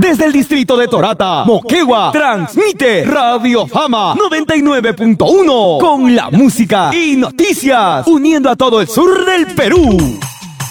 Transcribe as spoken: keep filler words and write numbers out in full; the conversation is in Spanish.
Desde el distrito de Torata, Moquegua, transmite Radio Fama noventa y nueve punto uno con la música y noticias, uniendo a todo el sur del Perú.